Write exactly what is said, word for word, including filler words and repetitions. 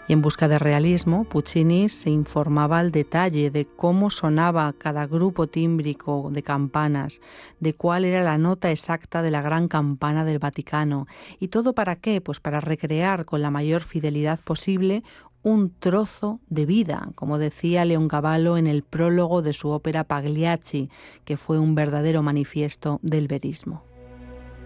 Y en busca de realismo, Puccini se informaba al detalle de cómo sonaba cada grupo tímbrico de campanas, de cuál era la nota exacta de la gran campana del Vaticano. ¿Y todo para qué? Pues para recrear con la mayor fidelidad posible un trozo de vida, como decía Leoncavallo en el prólogo de su ópera Pagliacci, que fue un verdadero manifiesto del verismo.